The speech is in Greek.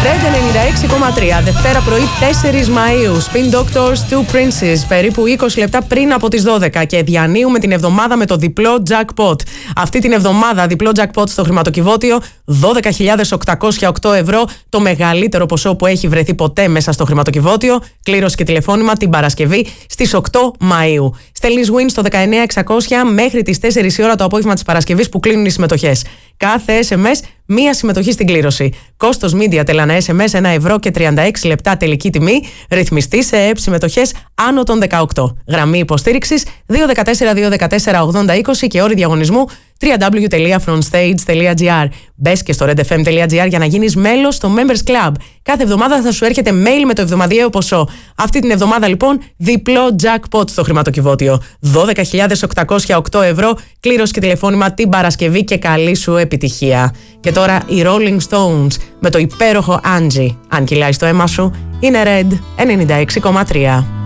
Red 96,3. Δευτέρα πρωί 4 Μαΐου. Spin Doctors, Two Princes. Περίπου 20 λεπτά πριν από τις 12. Και διανύουμε την εβδομάδα με το διπλό jackpot. Αυτή την εβδομάδα διπλό jackpot στο χρηματοκιβώτιο 12.808 ευρώ. Το μεγαλύτερο ποσό που έχει βρεθεί ποτέ μέσα στο χρηματοκιβώτιο. Κλήρωση και τηλεφώνημα την Παρασκευή στις 8 Μαΐου. Στέλνεις win στο 19600 μέχρι τις 4 η ώρα το απόγευμα της Παρασκευής που κλείνουν οι συμμετοχές. Κάθε SMS μία συμμετοχή στην κλήρωση. Κόστος media τελανά SMS 1 ευρώ και 36 λεπτά τελική τιμή. Ρυθμιστή σε ΕΕΠ συμμετοχές άνω των 18. Γραμμή υποστήριξης 214-214-80-20 και όροι διαγωνισμού www.frontstage.gr. Μπες και στο redfm.gr για να γίνεις μέλος στο Members Club. Κάθε εβδομάδα θα σου έρχεται mail με το εβδομαδιαίο ποσό. Αυτή την εβδομάδα λοιπόν διπλό jackpot στο χρηματοκιβώτιο. 12.808 ευρώ. Κλήρωση και τηλεφώνημα την Παρασκευή και καλή σου επιτυχία. Και τώρα οι Rolling Stones με το υπέροχο Angie. Αν κυλάει στο αίμα σου, είναι Red 96,3.